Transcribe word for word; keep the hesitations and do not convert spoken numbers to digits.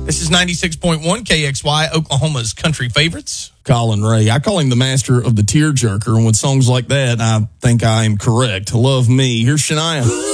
This is ninety-six point one K X Y, Oklahoma's country favorites. Colin Ray. I call him the master of the tearjerker, and with songs like that, I think I am correct. Love Me. Here's Shania.